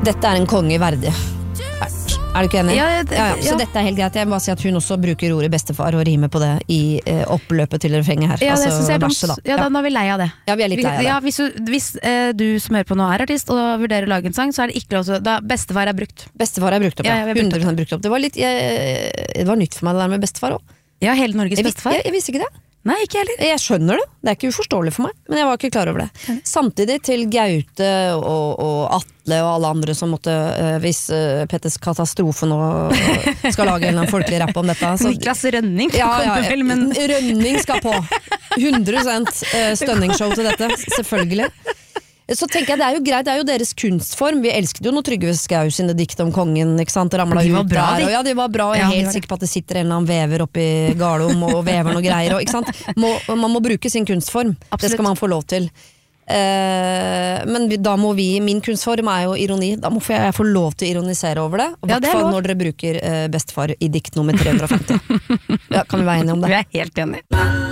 Dette en konge verdig. Er du ikke enig? Ja. Så dette helt greit. Jeg må bare si at hun også bruker ordet bestefar og rimer på det i oppløpet til refrenget her. Ja, det synes jeg verset, da. Ja, da er vi lei av det. Ja, vi litt lei av det. Ja, hvis du som hører på nå artist og vurderer å lage en sang, så det ikke lov til da bestefar brukt. Bestefar brukt opp, ja. 100% brukt opp. Det var litt, det var nytt for meg det der med bestefar også. Ja, hele Norges bestefar. Jeg visste ikke det. Nei, ikke heller. Jeg skjønner det, det ikke uforståelig for meg, men jeg var ikke klar over det. Samtidig til Gaute og Atle og alle andre som måtte, hvis Petters katastrofe nå skal lage en folkelig rapp om dette. Så, Niklas Rønning vel, men Rønning skal på. 100% stønningsshow til dette, selvfølgelig. Så tenker jeg, det jo greit, det jo deres kunstform. Vi elsket jo når Trygve Skau sine dikt om kongen, ikke sant, ramla ut bra, der. Og ja, de var bra, og jeg er helt sikker på at det sitter en eller annen vever oppi Garlom og vever noe greier, og, ikke sant? Man må bruke sin kunstform. Absolutt. Det skal man få lov til. Men da må min kunstform jo ironi, da må jeg få lov til å ironisere over det. Og hvert fall når dere bruker bestefar i dikt nummer 350. Ja, kan vi være enige om det? Vi helt enige.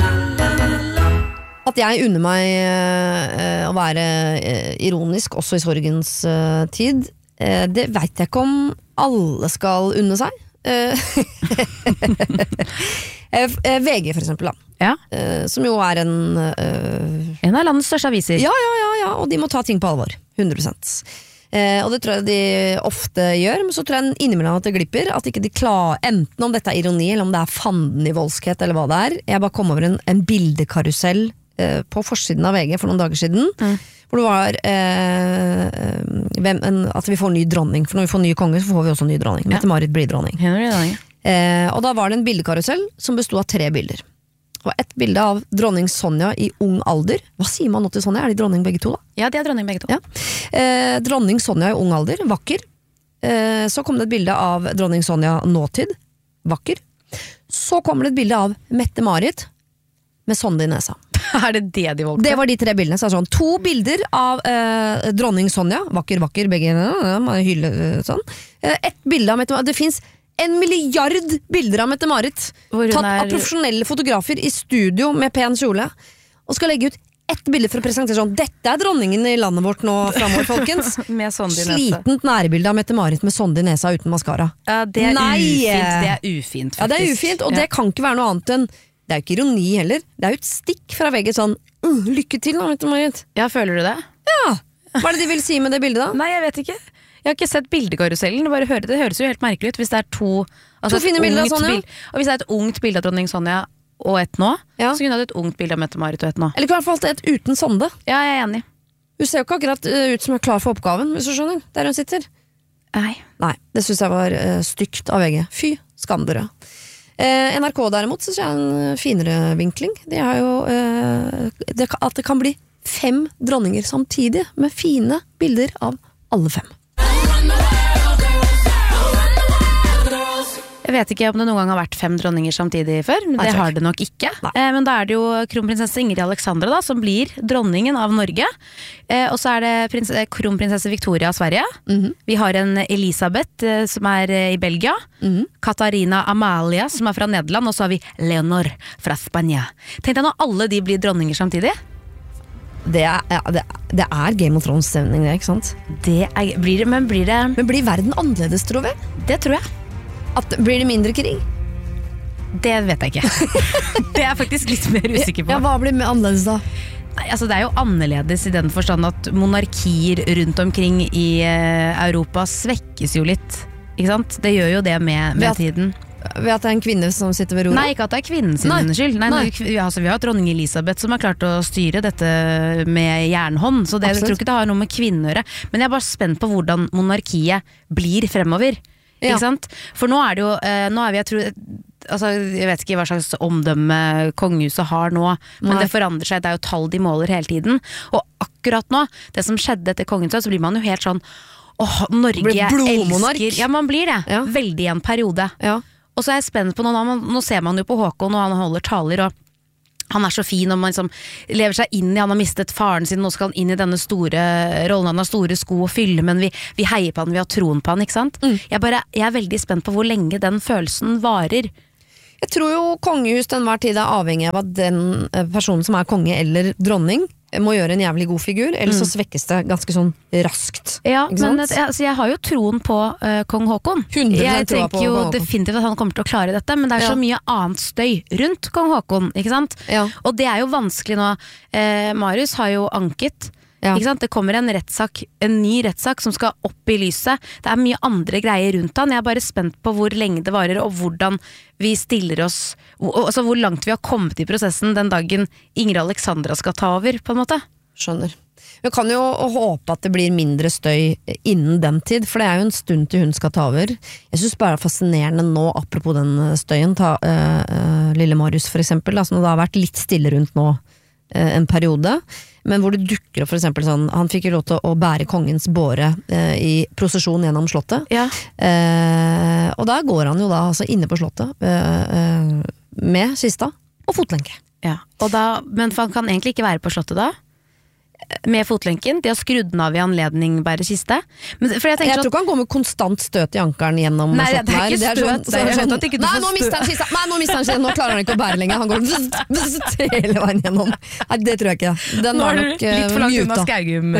At jeg unner meg å være ironisk også i sorgens tid, det vet jeg ikke om alle skal unne seg. VG for eksempel da, som jo en av landets største aviser. Ja, og de må ta ting på alvor, 100%. Og det tror jeg de ofte gjør, men så tror jeg innimellom at det glipper, at ikke de klarer, enten om dette ironi, eller om det fanden i voldskhet, eller hva det Jeg bare kom over en bildekarusell på forsiden av VG for noen dager siden, hvor det var at vi får ny dronning, for når vi får ny konge så får vi også ny dronning. Mette-Marit blir dronning. Og da var det en bildekarusell som bestod av 3 bilder. Det var et bilde av dronning Sonja i ung alder. Hva sier man nå til Sonja? De dronning begge to da? Ja, de dronning begge to. Ja. Dronning Sonja i ung alder, vakker. Så kom det et bilde av dronning Sonja nåtid, vakker. Så kommer det et bilde av Mette-Marit med sonde i nesa. Det det de valgte? Det var de 3 bildene. Så sånn, 2 bilder av dronning Sonja, vakker, begge hylle, sånn. Et bilde av Mette-Marit. Det finnes 1 milliard bilder av Mette-Marit tatt av profesjonelle fotografer i studio med pen kjole, og skal legge ut ett bilde for å presentere sånn, dette dronningen i landet vårt nå fremover, folkens. Med sonde i nesa. Slitent nærebilde av Mette-Marit med sonde i nesa uten maskara. Ja, det ufint, faktisk. Ja, det ufint, og det kan ikke være noe annet enn, det jo ikke ironi heller, det jo et stikk fra VG sånn, lykke til da, Mette-Marit. Ja, føler du det? Ja, hva det de vil si med det bildet da? Nei, jeg vet ikke. Jeg har ikke sett bildekarusellen, det høres jo helt merkelig ut hvis det to fine bilder av Sonja. Og hvis det et ungt bilde av dronning Sonja og et nå, så kunne det et ungt bilde av Mette-Marit og et nå. Eller i hvert fall et uten sonde. Ja, jeg enig. Hun ser jo ikke akkurat ut som klar for oppgaven, hvis du skjønner, der hun sitter. Nei, det synes jeg var stygt av VG. Fy, skam dere. NRK derimot synes jeg en finere vinkling. De har jo at det kan bli 5 dronninger samtidig med fine bilder av alle 5. Jeg vet ikke om det noen gang har vært 5 dronninger samtidig før, men det har det nok ikke. Men da det jo kronprinsesse Ingrid Alexandra da, som blir dronningen av Norge. Og så det kronprinsesse Victoria av Sverige. Vi har en Elisabeth som i Belgia. Katarina Amalia som fra Nederland. Og så har vi Leonor fra Spania. Tenk deg når alle de blir dronninger samtidig. Det Game of Thrones-stemning, ikke sant? Men blir verden annerledes, tror vi? Det tror jeg. Blir det mindre krig? Det vet jeg ikke. Det jeg faktisk litt mer usikker på. Ja, hva blir annerledes da? Nei, altså det jo annerledes i den forstand at monarkier rundt omkring i Europa svekkes jo litt, ikke sant? Det gjør jo det med tiden. Ved at det en kvinne som sitter ved roret? Nei, ikke at det kvinnen sin skyld. Nei. Vi har dronning Elisabeth som har klart å styre dette med jernhånd, så jeg tror ikke det har noe med kvinner å gjøre. Men jeg bare spent på hvordan monarkiet blir fremover. Ikke sant? For nå det jo, jeg vet ikke hva slags omdømme kongehuset har nå, men det forandrer seg, det jo tall de måler hele tiden. Og akkurat nå, det som skjedde etter kongehuset, så blir man jo helt sånn, Norge elsker. Ja, man blir det. Veldig i en periode. Og så jeg spent på nå ser man jo på Håkon, og han holder taler, og han så fin, og man liksom lever seg inn i, han har mistet faren sin, nå skal han inn i denne store rollen, han har store sko å fylle, men vi heier på han, vi har troen på han, ikke sant? Jeg veldig spent på hvor lenge den følelsen varer. Jeg tror jo kongehus til enhver tid avhengig av at den personen som konge eller dronning må gjøre en jævlig god figur, eller så svekkes det ganske sånn raskt. Ja, men jeg har jo troen på kong Håkon. 100% jeg tenker jo definitivt at han kommer til å klare dette, men det så mye annet støy rundt kong Håkon, ikke sant? Ja. Og det jo vanskelig nå. Marius har jo anket. Ikke sant? Det kommer en ny rettssak som skal opp i lyset. Det mye andre greier rundt han. Jeg bare spent på hvor lenge det varer, og hvordan vi stiller oss, altså hvor langt vi har kommet i prosessen den dagen Ingrid Alexandra skal ta over, på en måte. Skjønner. Vi kan jo håpe at det blir mindre støy innen den tid, for det jo en stund til hun skal ta over. Jeg synes bare det fascinerende nå, apropos den støyen, Lille Marius for eksempel, altså når det har vært litt stille rundt nå en periode, men hvor det dukker opp for eksempel sånn, han fikk jo lov til å bære kongens båre i prosesjon gjennom slottet, og der går han jo da altså inne på slottet med kista og fotlenke. Ja. Men han kan egentlig ikke være på slottet da? Med fotlenken, de har skrudd den av i anledning bære kiste. Men, for jeg tror ikke han går med konstant støt i ankeren gjennom Nei, det ikke støt. Nei, nå mister han kista. Nei, nå klarer han ikke å bære lenger. Han går hele veien gjennom. Nei, det tror jeg ikke. Den var nok litt for langt unna Skaugum.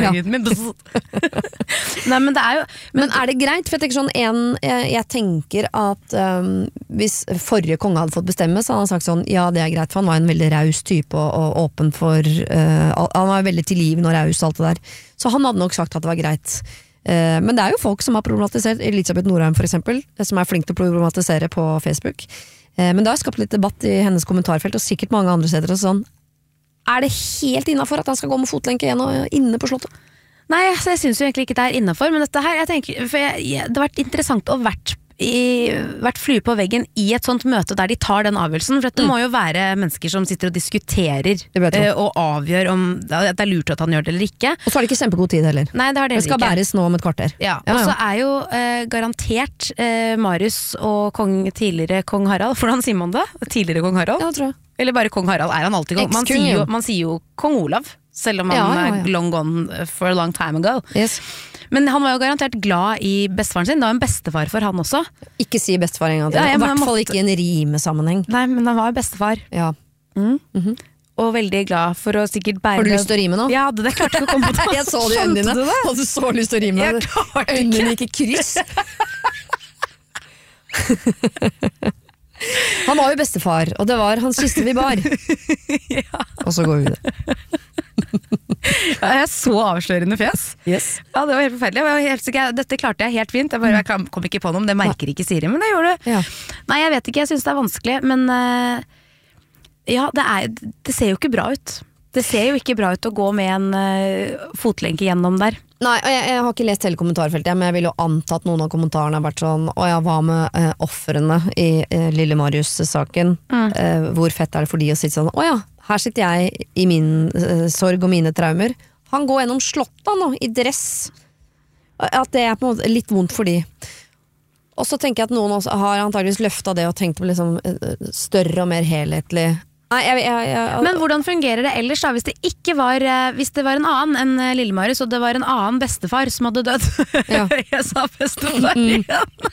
Nei, men det jo Men det greit? For jeg tenker sånn jeg tenker at hvis forrige konge hadde fått bestemme, så hadde han sagt sånn, ja, det greit, for han var en veldig raus type og åpen for han var veldig tilgivende og raus og alt det der. Så han hadde nok sagt at det var greit. Men det jo folk som har problematisert, Elisabeth Norheim for eksempel, som flink til å problematisere på Facebook. Men det har skapt litt debatt i hennes kommentarfelt, og sikkert mange andre steder. Og sånn, det helt innenfor at han skal gå med fotlenke inne på slottet? Nei, jeg synes jo egentlig ikke det innenfor, men dette her, jeg tenker, for det har vært interessant å vært flue på veggen i et sånt møte der de tar den avgjørelsen, for det må jo være mennesker som sitter og diskuterer og avgjør om det lurt at han gjør det eller ikke. Og så har de ikke kjempegod tid heller. Nei, det har det skal bæres nå om et kvarter. Ja. Og så jo garantert Marius og tidligere kong Harald, hvordan sier man det? Tidligere kong Harald? Ja, tror jeg. Eller bare kong Harald, han alltid kong? Man sier jo kong Olav, selv om han long gone for a long time ago. Yes. Men han var jo garantert glad i bestefaren sin. Det var en bestefar for han også. Ikke si bestefar en gang til. I hvert fall ikke i en rimesammenheng. Nei, men han var jo bestefar. Ja. Og veldig glad for å sikkert bære. Har du lyst til å rime nå? Ja, det klarte ikke å komme på. Jeg så det i øynene dine. Hadde du så lyst til å rime? Øynene gikk i kryss. Han var jo bestefar, og det var hans kiste vi bar. Og så går vi videre. Jeg så avslørende fjes. Yes. Ja, det var helt forferdelig. Dette klarte jeg helt fint. Jeg kom ikke på noe om det, merker ikke Siri, men det gjorde det. Ja. Nei, jeg vet ikke, jeg synes det vanskelig, men ja, det ser jo ikke bra ut. Det ser jo ikke bra ut å gå med en fotlenke gjennom der. Nei, og jeg har ikke lest hele kommentarfeltet, men jeg vil jo anta at noen av kommentarene har vært sånn, hva med ofrene i Lille Marius-saken? Hvor fett det for de å sitte sånn, her sitter jeg i min sorg og mine traumer. Han går gjennom slottet nå, i dress. At det på en måte litt vondt for de. Og så tenker jeg at noen også har antageligvis løftet det og tenkt på liksom større og mer helhetlig. Men hvordan fungerer det ellers da, hvis det var en annen enn Lille Marius, og det var en annen bestefar som hadde dødd? Ja. Jeg sa bestefar igjen.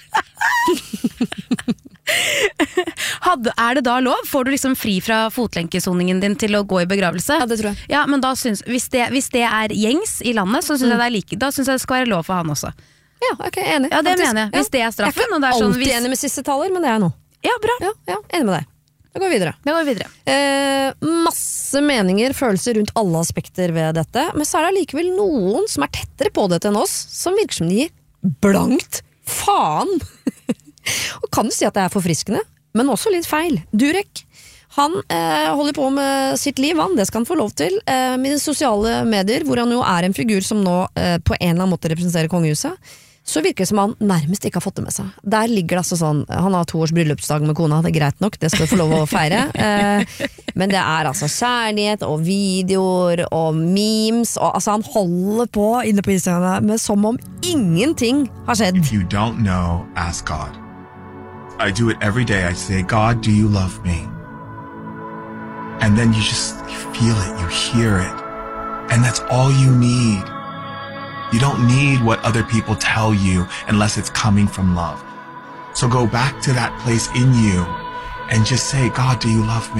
Det da lov? Får du liksom fri fra fotlenkesoningen din til å gå i begravelse? Ja, det tror jeg. Ja, men da hvis det gjengs i landet, så synes jeg da synes jeg det skal være lov for han også. Ja, ok, enig. Ja, det mener jeg. Hvis det straffen. Jeg er alltid enig med siste taler, men det nå. Ja, bra. Ja, enig med deg. Da går vi videre. Masse meninger, følelser rundt alle aspekter ved dette, men så det likevel noen som tettere på dette enn oss, som virker som de gir blankt faen. Og kan du si at det forfriskende, men også litt feil. Durek, han holder på med sitt liv, det skal han få lov til, med de sosiale medier, hvor han jo en figur som nå på en eller annen måte representerer kongehuset. Så virker det som han nærmest ikke har fått det med seg. Der ligger det altså sånn, han har 2 års bryllupsdag med kona, det greit nok, det skal du få lov å feire. Men det altså kjærlighet og videoer og memes, og altså han holder på inne på Instagram med som om ingenting har skjedd. If you don't know, ask God. I do it every day. I say, God, do you love me? And then you feel it, you hear it. And that's all you need. You don't need what other people tell you unless it's coming from love. So go back to that place in you and just say, God, do you love me?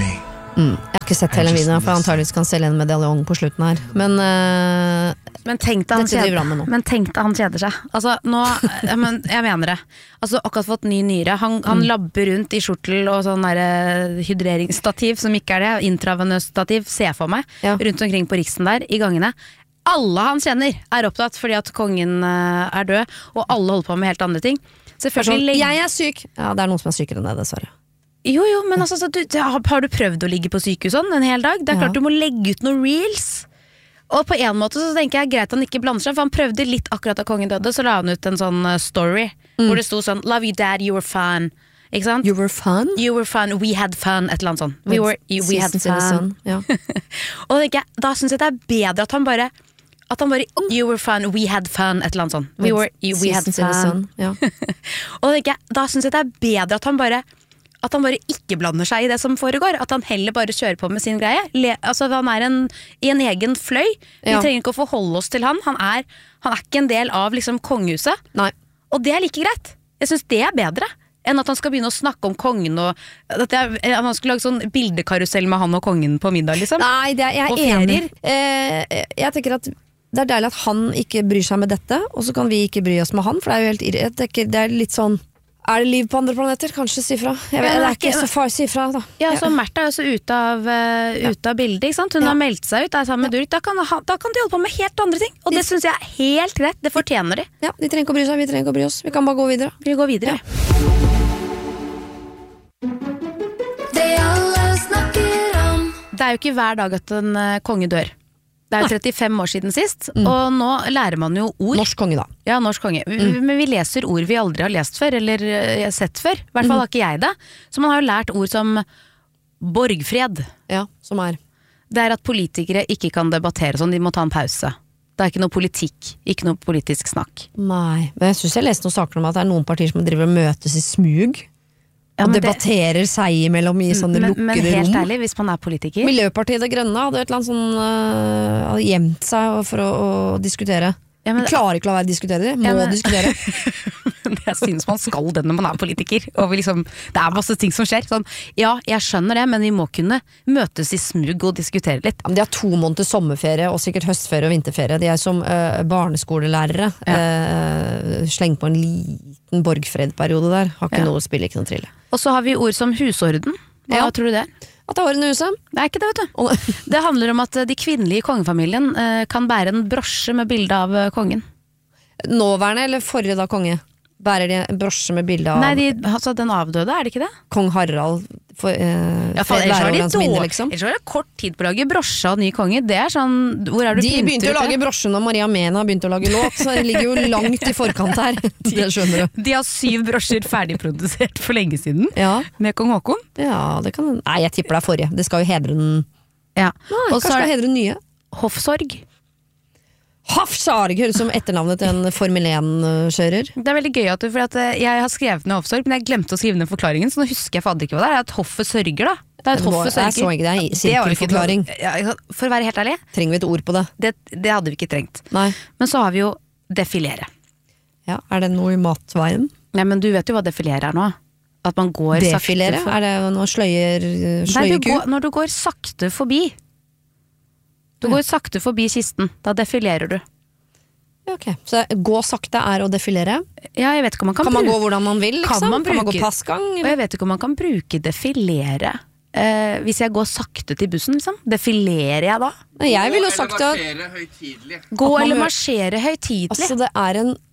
Jeg har ikke sett hele videoen, for antageligvis kan selge en medaljong på slutten her. Men tenk deg han kjeder seg. Altså, nå, jeg mener det. Altså, akkurat fått ny nyre. Han labber rundt i skjortel og sånn der hydreringsstativ, som ikke er det, intravenøst stativ, ser jeg for meg, rundt omkring på Riksen der, i gangene. Alle han kjenner er opptatt fordi at kongen er død, og alle holder på med helt andre ting. Selvfølgelig. Jeg er syk. Ja, det er noen som er sykere enn det, dessverre. Jo, men altså, har du prøvd å ligge på sykehus sånn en hel dag? Det er klart du må legge ut noen reels. Og på en måte så tenker jeg greit han ikke blander seg, for han prøvde litt akkurat da kongen døde, så la han ut en sånn story, hvor det sto sånn, love you dad, you were fun. Ikke sant? You were fun? You were fun, we had fun, et eller annet sånt. We had fun. Ja. Og da synes jeg det er bedre at han bare you were fun, we had fun, et eller annet sånt. We had fun. Ja. Og da synes jeg det er bedre at han bare ikke blander seg i det som foregår, at han heller bare kjører på med sin greie. Altså han er i en egen fløy. Vi trenger ikke å forholde oss til han. Han er ikke en del av liksom kongehuset. Nei. Og det er like greit. Jeg synes det er bedre enn at han skal begynne å snakke om kongen og at han skulle lage sånn bildekarusell med han og kongen på middag liksom. Nei, jeg er enig. Jeg tenker at det er deilig at han ikke bryr seg med dette, og så kan vi ikke bry oss med han, for det er jo helt irriterende. Det er litt sånn, er det liv på andre planeter? Kanskje si fra. Det er ikke så far si fra da. Ja, så Märtha er også ute av bildet, ikke sant? Hun har meldt seg ut, er sammen med Durek. Da kan de holde på med helt andre ting, og det synes jeg er helt greit. Det fortjener de. Ja, de trenger ikke å bry seg, vi trenger ikke å bry oss. Vi kan bare gå videre. Vi går videre. Det alle snakker om. Det er jo ikke hver dag at en konge dør. Det er jo 35 år siden sist, og nå lærer man jo ord. Norsk konge da. Ja, norsk konge. Men vi leser ord vi aldri har lest før, eller sett før. I hvert fall har ikke jeg det. Så man har jo lært ord som borgfred. Ja, som er. Det er at politikere ikke kan debattere sånn, de må ta en pause. Det er ikke noe politikk, ikke noe politisk snakk. Nei, men jeg synes jeg leste noen saker om at det er noen partier som driver og møtes i smug. Og debatterer seg imellom i sånne lukkede rom. Men helt ærlig, hvis man er politiker Miljøpartiet Det Grønne hadde et eller annet sånn hadde gjemt seg for å diskutere. De klarer ikke å la være å diskutere, de må diskutere. Jeg synes man skal det når man er politiker, og liksom, det er masse ting som skjer sånn, ja, jeg skjønner det, men vi må kunne møtes i smug og diskutere litt. De har 2 måneder sommerferie, og sikkert høstferie og vinterferie. De er som barneskolelærere, sleng på en liten borgfredperiode der, har ikke noe å spille, ikke noe trille. Og så har vi ord som husorden. Hva tror du det? At det er orden i huset? Det er ikke det, vet du. Det handler om at de kvinnelige i kongefamilien kan bære en brosje med bilde av kongen. Nåværende eller forrige da konge? Bærer de en brosje med bilde av... Nei, altså den avdøde, er det ikke det? Kong Harald ellers var det kort tid på å lage brosje av ny konge. Det er sånn, hvor er du de begynte å lage brosje når Maria Mena begynte å lage låt, så det ligger jo langt i forkant her. Det skjønner du. De har 7 brosjer ferdigprodusert for lenge siden med kong Håkon. Ja, det kan... Nei, jeg tipper det er forrige. Det skal jo hedre den... Ja. Nei, kanskje skal hedre den nye. Hoffsorg. Hafsarg høres som etternavnet til en Formel 1-kjører. Det er veldig gøy at jeg har skrevet ned hoffsorg, men jeg glemte å skrive ned forklaringen, så nå husker jeg fader ikke hva det er. Det er et hoffet sørger da. Det er et hoffet sørger. Jeg så ikke det, sirkelforklaring. For å være helt ærlig. Trenger vi et ord på det? Det hadde vi ikke trengt. Nei. Men så har vi jo defilere. Ja, er det noe i matveien? Nei, men du vet jo hva defilere er nå. At man går defilere? sakte. Er det noe sløyeku? Når du går sakte forbi. Du går sakte forbi kisten, da defilerer du. Ja, ok. Så gå sakte er å defilere? Ja, jeg vet ikke om man kan man gå hvordan man vil, liksom? Kan man gå passgang? Og jeg vet ikke om man kan bruke defilere. Hvis jeg går sakte til bussen, liksom. Defilerer jeg da? Jeg vil jo sagt at... Gå eller marsjere høytidelig. Altså, det er en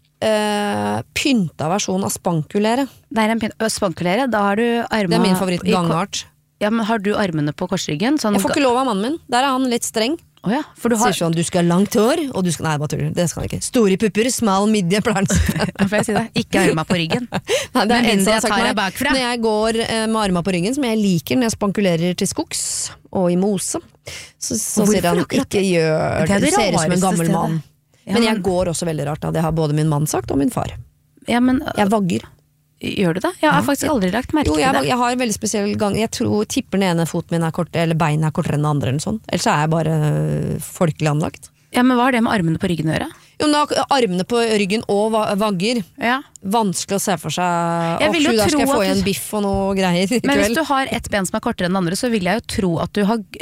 pynta versjon av spankulere. Det er en spankulere, da har du armene... Det er min favoritt, gangart. Ja, men har du armene på korsryggen? Sånn jeg får ikke lov av mannen min. Der er han litt streng. Oh ja, for du har... Sier sånn, du skal ha langt hår, og du skal... Nei, bare tuller, det skal han ikke. Store pupper, smal midje, plæren. Får jeg si det? Ikke armene på ryggen. Nei, det er en som har sagt meg. Bakfra. Når jeg går med armene på ryggen, som jeg liker når jeg spankulerer til skogs og i mose, så sier han, ikke gjør det. Du ser ut som en gammel mann. Men jeg går også veldig rart, da. Det har både min mann sagt og min far. Ja, men... Jeg vagger. Gjør du det? Jeg har faktisk aldri lagt merke til det. Jeg har en veldig spesiell gang. Jeg tipper den ene foten min er kortere, eller beinet er kortere enn den andre eller sånn. Ellers er jeg bare folkelig anlagt. Ja, men hva har det med armene på ryggen å gjøre? Jo, men da, armene på ryggen og vagger. Ja. Vanskelig å se for seg. Jeg vil jo der skal jeg tro få at- igjen biff og noe greier i Men hvis kveld. du har et ben som er kortere enn det andre, så vil jeg jo tro at du har